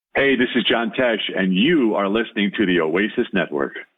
Hey, this is John Tesh, and you are listening to the Oasis Network.